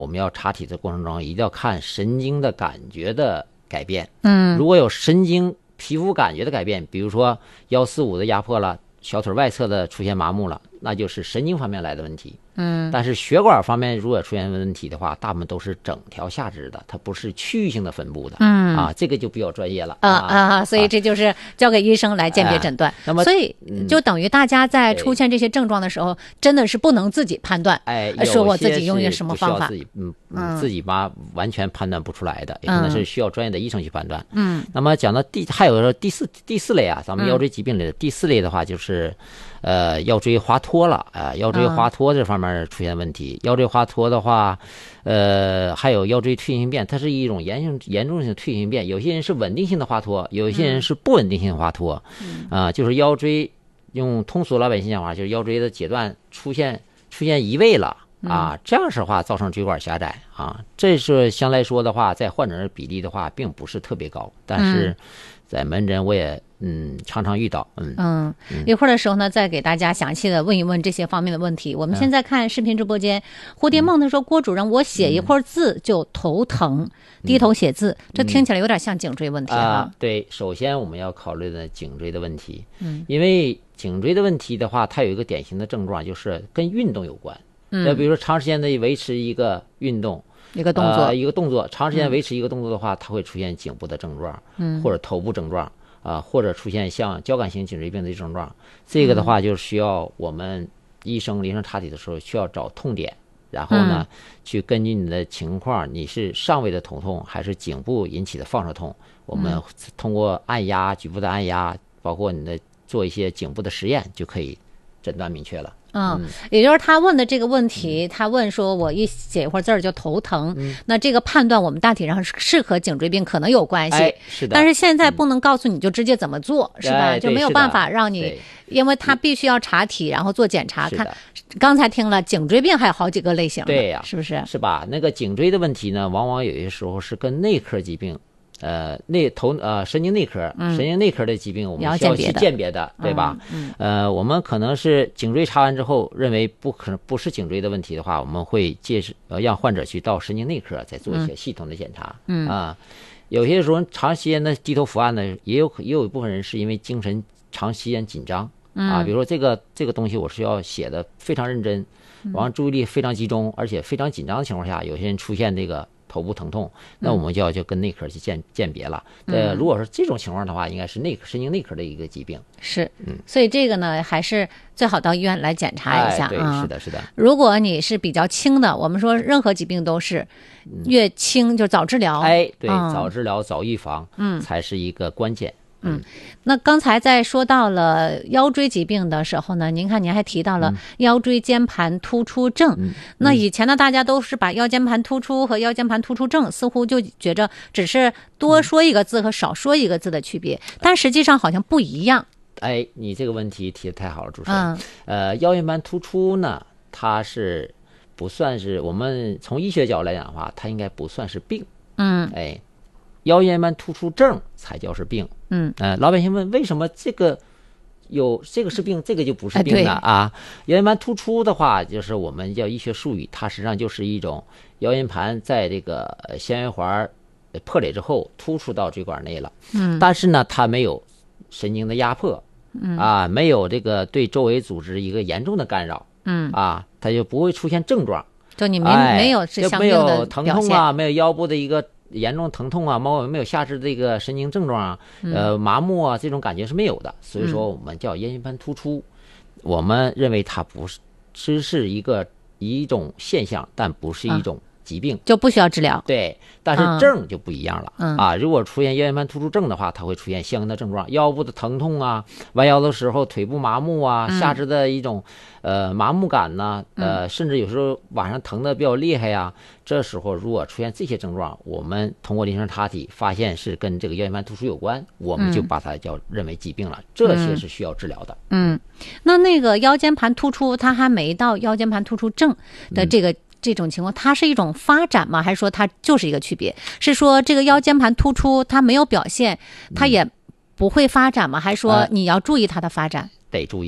我们要查体的过程中，一定要看神经的感觉的改变。如果有神经皮肤感觉的改变，比如说145的压迫了，小腿外侧的出现麻木了，那就是神经方面来的问题。但是血管方面如果出现问题的话，大部分都是整条下肢的，它不是区域性的分布的。这个就比较专业了所以这就是交给医生来鉴别诊断。 那么所以就等于大家在出现这些症状的时候，真的是不能自己判断，说我自己用什么方法， 自己完全判断不出来的，也可能是需要专业的医生去判断。那么讲到还有第四类啊，咱们腰椎疾病里的第四类的话，就是腰椎滑脱了腰椎滑脱这方面出现问题。腰椎滑脱的话，还有腰椎退行变，它是一种严重性的退行变。有些人是稳定性的滑脱，有些人是不稳定性的滑脱。就是腰椎用通俗老百姓讲话，就是腰椎的节段出现移位了这样式的话造成椎管狭窄这是相来说的话，在患者比例的话并不是特别高，但是在门诊我也常常遇到。 一会儿的时候呢，再给大家详细的问一问这些方面的问题。我们现在看视频直播间，蝴蝶梦他说，郭主任，我写一会儿字就头疼，低头写字，这听起来有点像颈椎问题对，首先我们要考虑的颈椎的问题。因为颈椎的问题的话，它有一个典型的症状，就是跟运动有关。比如说长时间的维持一个运动，一个动作，长时间维持一个动作的话，它会出现颈部的症状，或者头部症状或者出现像交感型颈椎病的症状。这个的话，就需要我们医生临床查体的时候需要找痛点，然后呢，去根据你的情况，你是上位的头痛还是颈部引起的放射痛，我们通过按压局部的按压，包括你的做一些颈部的实验，就可以诊断明确了。 也就是他问的这个问题，他问说我一写一会儿字儿就头疼，那这个判断我们大体上是和颈椎病可能有关系， 是的。 但是现在不能告诉你就直接怎么做，是吧？就没有办法让你，因为他必须要查体，然后做检查看。刚才听了颈椎病还有好几个类型， 对呀， 是不是？ 是吧？那个颈椎的问题呢，往往有些时候是跟内科疾病。神经内科的疾病我们需要去鉴别的，对吧？我们可能是颈椎查完之后认为不是颈椎的问题的话，我们会让患者去到神经内科再做一些系统的检查。有些时候长时间的低头伏案呢，也有一部分人是因为精神长时间紧张比如说这个东西我是要写的非常认真，注意力非常集中，而且非常紧张的情况下，有些人出现这个头部疼痛，那我们就跟内科去鉴别了。如果是这种情况的话，应该是神经内科的一个疾病。 是，所以这个呢，还是最好到医院来检查一下。 对，是的。 如果你是比较轻的，我们说任何疾病都是越轻就早治疗。 对，早治疗、早预防，才是一个关键。 那刚才在说到了腰椎疾病的时候呢，您看您还提到了腰椎间盘突出症。那以前呢，大家都是把腰间盘突出和腰间盘突出症似乎就觉着只是多说一个字和少说一个字的区别，但实际上好像不一样。 你这个问题提得太好了，主持人。腰间盘突出呢，它是不算是，我们从医学角度来讲的话，它应该不算是病。腰间盘突出症才叫是病。老百姓问为什么这个是病，这个就不是病呢？腰间盘突出的话，就是我们叫医学术语，它实际上就是一种腰间盘在这个纤维环破裂之后突出到椎管内了。但是呢，它没有神经的压迫，没有这个对周围组织一个严重的干扰，它就不会出现症状。 就你没有是相应的表现， 没有疼痛没有腰部的一个严重疼痛没有下肢的一个神经症状麻木这种感觉是没有的。所以说我们叫腰间盘突出，我们认为它不是只是一种现象，但不是一种疾病， 就不需要治疗。 对，但是症就不一样了。如果出现腰间盘突出症的话，它会出现相应的症状，腰部的疼痛弯腰的时候腿部麻木下肢的一种麻木感甚至有时候晚上疼的比较厉害这时候如果出现这些症状，我们通过临床查体发现是跟这个腰间盘突出有关，我们就把它认为疾病了。这些是需要治疗的。 那个腰间盘突出，它还没到腰间盘突出症的这种情况，它是一种发展吗？还是说它就是一个区别？是说这个腰间盘突出它没有表现，它也不会发展吗？还是说你要注意它的发展？ 得注意。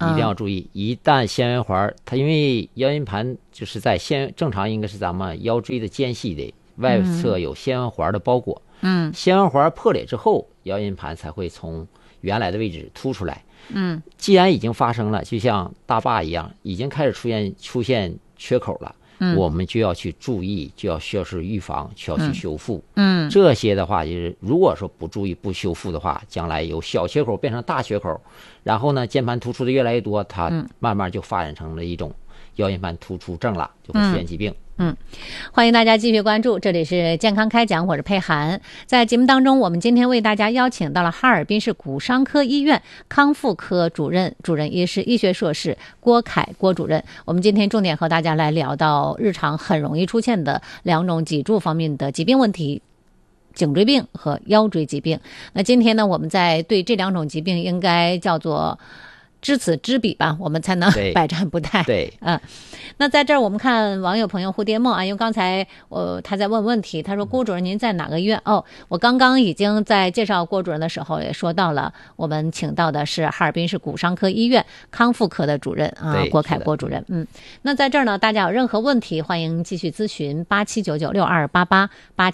一定要注意，一旦纤维环它因为腰间盘就是在正常应该是咱们腰椎的间隙的外侧有纤维环的包裹，纤维环破裂之后，腰间盘才会从原来的位置凸出来。既然已经发生了，就像大坝一样，已经开始出现缺口了，我们就要去注意，需要是预防，需要去修复。这些的话，就是如果说不注意不修复的话，将来由小缺口变成大缺口，然后呢，间盘突出的越来越多，它慢慢就发展成了一种腰间盘突出症了，就会出现疾病。 欢迎大家继续关注，这里是健康开讲，我是佩涵。在节目当中，我们今天为大家邀请到了哈尔滨市骨伤科医院康复科主任医师、医学硕士郭凯郭主任。我们今天重点和大家来聊到日常很容易出现的两种脊柱方面的疾病问题，颈椎病和腰椎疾病。那今天呢，我们在对这两种疾病应该叫做知此知彼吧，我们才能百战不殆。 对， 那在这儿我们看网友朋友蝴蝶梦啊，因为刚才他在问问题，他说郭主任您在哪个医院？我刚刚已经在介绍郭主任的时候也说到了，我们请到的是哈尔滨市骨伤科医院康复科的主任啊，郭凯郭主任。那在这儿呢，大家有任何问题欢迎继续咨询87996288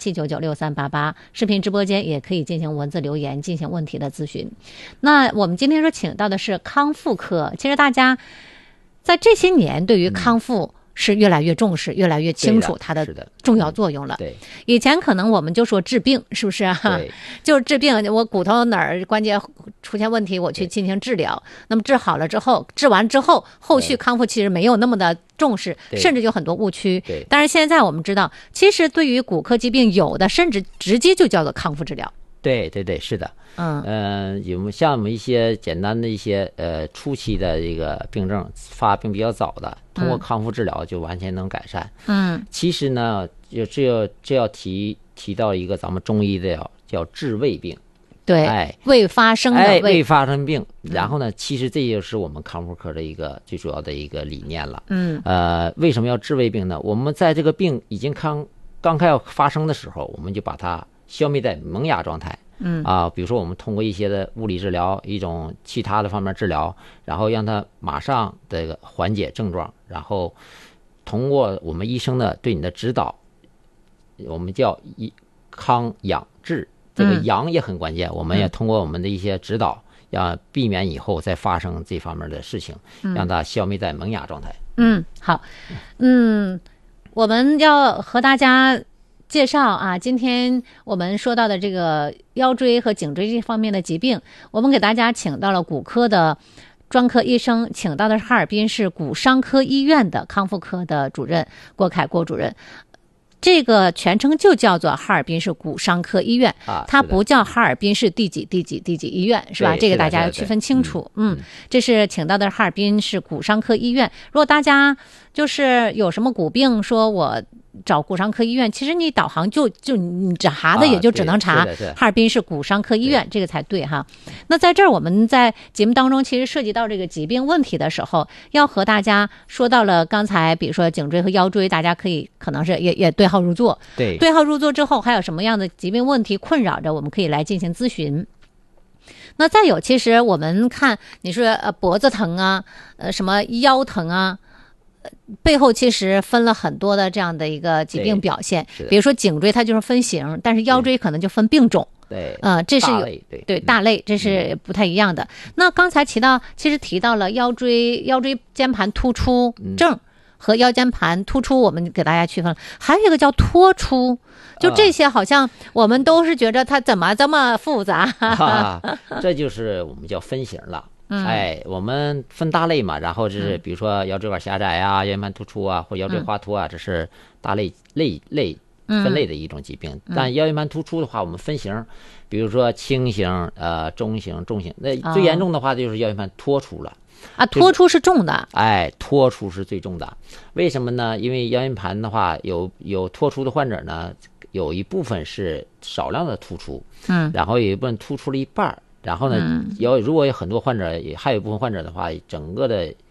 87996388，视频直播间也可以进行文字留言进行问题的咨询。那我们今天说请到的是康复科，其实大家在这些年对于康复是越来越重视，越来越清楚它的重要作用了。 对， 以前可能我们就说治病，是不是啊？就是治病，我骨头哪儿关节出现问题，我去进行治疗。那么治好了之后，治完之后，后续康复其实没有那么的重视，甚至有很多误区。但是现在我们知道，其实对于骨科疾病，有的甚至直接就叫做康复治疗。 对，是的。有像我们一些简单的一些初期的这个病症，发病比较早的，通过康复治疗就完全能改善。其实呢，这要提到一个咱们中医的叫治未病。 对，未发生的未发生病。然后呢，其实这就是我们康复科的一个最主要的一个理念了。为什么要治未病呢？我们在这个病已经刚开始发生的时候，我们就把它消灭在萌芽状态。比如说我们通过一些的物理治疗，一种其他的方面治疗，然后让它马上这个缓解症状，然后通过我们医生的对你的指导，我们叫康养治，这个养也很关键，我们也通过我们的一些指导，要避免以后再发生这方面的事情，让它消灭在萌芽状态。 好，我们要和大家介绍啊，今天我们说到的这个腰椎和颈椎这方面的疾病，我们给大家请到了骨科的专科医生，请到的是哈尔滨市骨伤科医院的康复科的主任郭凯郭主任。这个全称就叫做哈尔滨市骨伤科医院，它不叫哈尔滨市第几医院，是吧？这个大家要区分清楚。这是请到的哈尔滨市骨伤科医院。如果大家就是有什么骨病，说我找骨伤科医院，其实你导航就你查的也就只能查哈尔滨市骨伤科医院，这个才对哈。那在这儿我们在节目当中其实涉及到这个疾病问题的时候，要和大家说到了刚才比如说颈椎和腰椎，大家可能是也对号入座。对号入座之后，还有什么样的疾病问题困扰着，我们可以来进行咨询。那再有，其实我们看你说脖子疼啊，什么腰疼啊，背后其实分了很多的这样的一个疾病表现。比如说颈椎它就是分型，但是腰椎可能就分病种。这是大类，这是不太一样的。那刚才提到了腰椎间盘突出症和腰间盘突出，我们给大家区分了，还有一个叫脱出。就这些好像我们都是觉得它怎么这么复杂。 这就是我们叫分型了。我们分大类嘛，然后就是比如说腰椎管狭窄啊，腰间盘突出啊，或腰椎滑脱啊，这是大类分类的一种疾病。但腰间盘突出的话，我们分型，比如说轻型、中型、重型。那最严重的话就是腰间盘脱出了。 脱出是重的。 脱出是最重的。为什么呢？因为腰间盘的话，有脱出的患者呢，有一部分是少量的突出，然后有一部分突出了一半。然后呢，如果有很多患者，还有一部分患者的话，整个的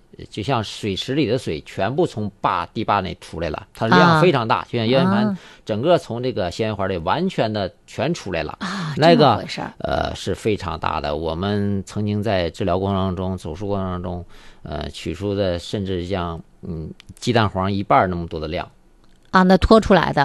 就像水池里的水全部从堤坝内出来了，它量非常大，就像腰间盘整个从这个纤维环里完全的全出来了那个是非常大的。我们曾经在治疗过程当中、手术过程当中，取出的甚至像鸡蛋黄1半那么多的量那脱出来的。